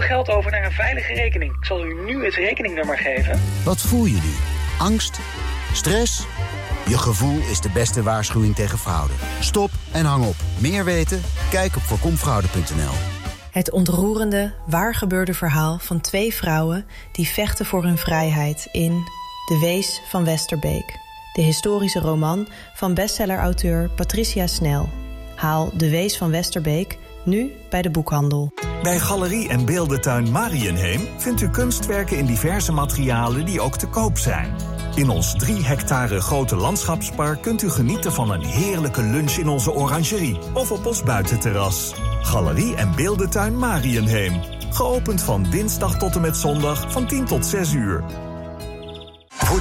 geld over naar een veilige rekening. Ik zal u nu het rekeningnummer geven. Wat voel je nu? Angst? Stress? Je gevoel is de beste waarschuwing tegen fraude. Stop en hang op. Meer weten? Kijk op voorkomfraude.nl. Het ontroerende, waargebeurde verhaal van 2 vrouwen die vechten voor hun vrijheid in De Wees van Westerbeek. De historische roman van bestsellerauteur Patricia Snel. Haal De Wees van Westerbeek nu bij de boekhandel. Bij Galerie en Beeldentuin Mariënheem vindt u kunstwerken in diverse materialen die ook te koop zijn. In ons 3 hectare grote landschapspark kunt u genieten van een heerlijke lunch in onze orangerie of op ons buitenterras. Galerie en Beeldentuin Mariënheem. Geopend van dinsdag tot en met zondag van 10 tot 6 uur.